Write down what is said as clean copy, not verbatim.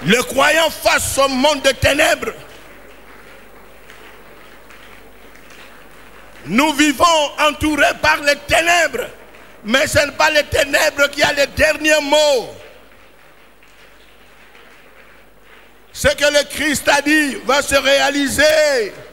Le croyant face au monde de ténèbres. Nous vivons entourés par les ténèbres, mais ce n'est pas les ténèbres qui a le dernier mot. Ce que le Christ a dit va se réaliser.